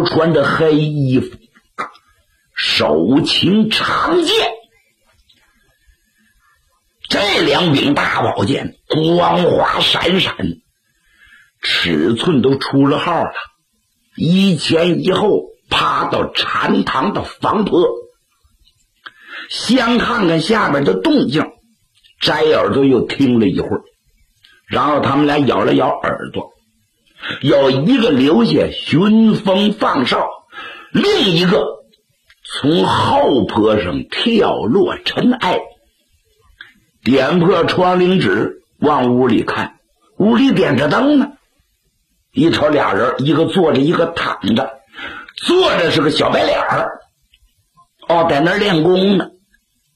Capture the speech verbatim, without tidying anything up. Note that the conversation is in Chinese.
都穿着黑衣服，手擎长剑。这两柄大宝剑光华闪闪，尺寸都出了号了，一前一后趴到禅堂的房坡。先看看下边的动静，摘耳朵又听了一会儿，然后他们俩咬了咬耳朵，有一个留下寻风放哨，另一个从后坡上跳落尘埃。点破窗棂纸往屋里看，屋里点着灯呢。一瞅俩人，一个坐着一个躺着，坐着是个小白脸儿，哦，在那儿练功呢。